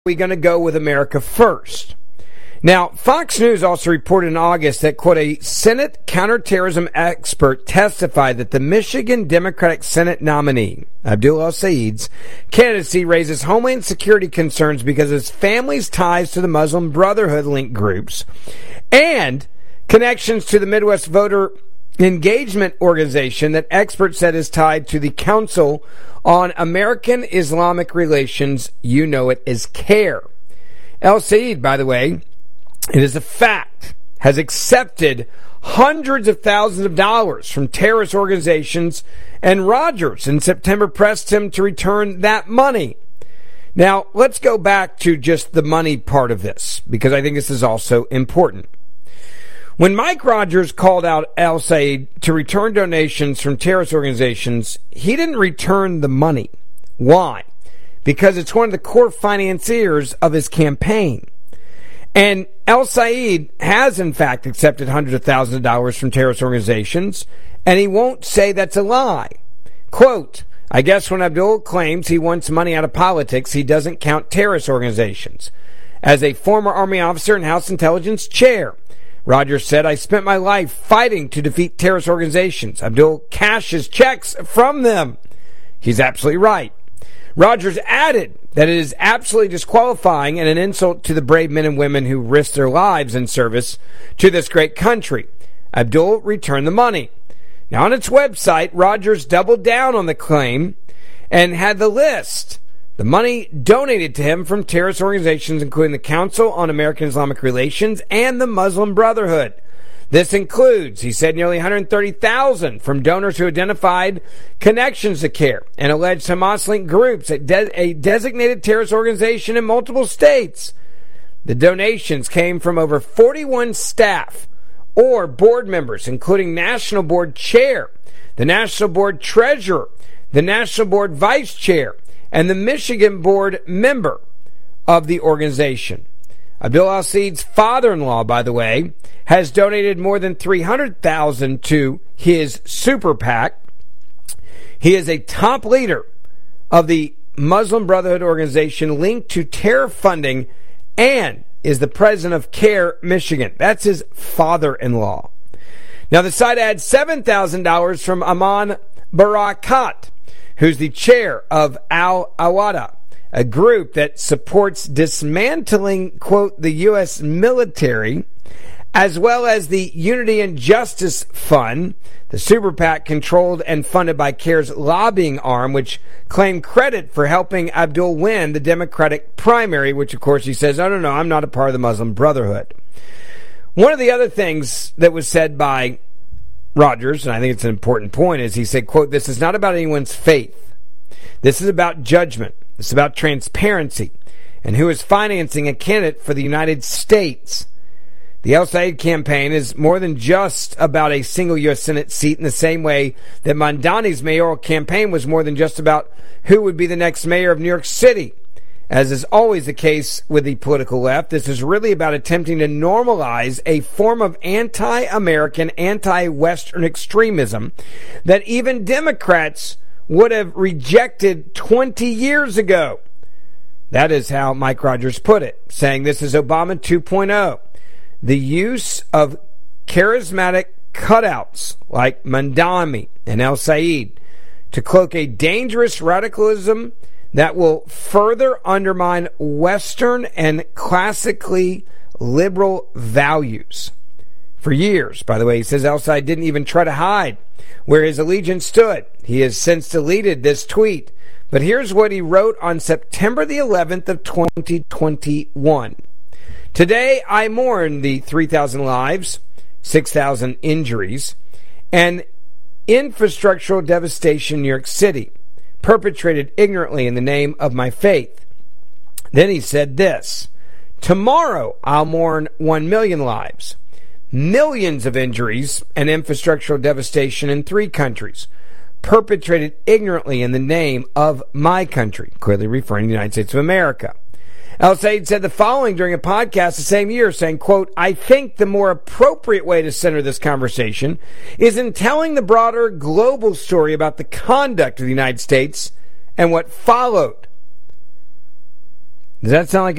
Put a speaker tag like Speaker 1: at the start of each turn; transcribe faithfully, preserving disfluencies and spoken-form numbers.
Speaker 1: we going to go with America First? Now, Fox News also reported in August that, quote, a Senate counterterrorism expert testified that the Michigan Democratic Senate nominee, Abdul El-Sayed's candidacy raises homeland security concerns because of his family's ties to the Muslim Brotherhood-linked groups and connections to the Midwest Voter Engagement Organization that experts said is tied to the Council on American Islamic Relations. You know it as CARE. El-Sayed, by the way, it is a fact, has accepted hundreds of thousands of dollars from terrorist organizations, and Rogers in September pressed him to return that money. Now, let's go back to just the money part of this, because I think this is also important. When Mike Rogers called out El-Sayed to return donations from terrorist organizations, he didn't return the money. Why? Because it's one of the core financiers of his campaign. And El-Sayed has, in fact, accepted hundreds of thousands of dollars from terrorist organizations, and he won't say that's a lie. Quote, I guess when Abdul claims he wants money out of politics, he doesn't count terrorist organizations. As a former Army officer and House Intelligence Chair, Rogers said, I spent my life fighting to defeat terrorist organizations. Abdul cashes checks from them. He's absolutely right. Rogers added that it is absolutely disqualifying and an insult to the brave men and women who risked their lives in service to this great country. Abdul returned the money. Now, on its website, Rogers doubled down on the claim and had the list. The money donated to him from terrorist organizations, including the Council on American Islamic Relations and the Muslim Brotherhood. This includes, he said, nearly one hundred thirty thousand dollars from donors who identified connections to CARE and alleged Hamas-linked groups, a, de- a designated terrorist organization in multiple states. The donations came from over forty-one staff or board members, including National Board Chair, the National Board Treasurer, the National Board Vice Chair, and the Michigan Board member of the organization. Abdul El-Sayed's father-in-law, by the way, has donated more than three hundred thousand dollars to his super PAC. He is a top leader of the Muslim Brotherhood organization linked to terror funding and is the president of CARE Michigan. That's his father-in-law. Now, the site adds seven thousand dollars from Aman Barakat, who's the chair of Al-Awada, a group that supports dismantling, quote, the U S military, as well as the Unity and Justice Fund, the super PAC controlled and funded by CARE's lobbying arm, which claimed credit for helping Abdul win the Democratic primary, which, of course, he says, no, no, no, I'm not a part of the Muslim Brotherhood. One of the other things that was said by Rogers, and I think it's an important point, is he said, quote, this is not about anyone's faith. This is about judgment. It's about transparency and who is financing a candidate for the United States. The El-Sayed campaign is more than just about a single U S Senate seat, in the same way that Mamdani's mayoral campaign was more than just about who would be the next mayor of New York City. As is always the case with the political left, this is really about attempting to normalize a form of anti-American, anti-Western extremism that even Democrats would have rejected twenty years ago. That is how Mike Rogers put it, saying this is Obama two point oh. The use of charismatic cutouts like Mamdani and El-Sayed to cloak a dangerous radicalism that will further undermine Western and classically liberal values. For years, by the way, he says El-Sayed didn't even try to hide where his allegiance stood. He has since deleted this tweet. But here's what he wrote on September the eleventh of twenty twenty-one. Today I mourn the three thousand lives, six thousand injuries, and infrastructural devastation in New York City, perpetrated ignorantly in the name of my faith. Then he said this, tomorrow I'll mourn one million lives, millions of injuries and infrastructural devastation in three countries, perpetrated ignorantly in the name of my country, clearly referring to the United States of America. El-Sayed said the following during a podcast the same year, saying, quote, I think the more appropriate way to center this conversation is in telling the broader global story about the conduct of the United States and what followed. Does that sound like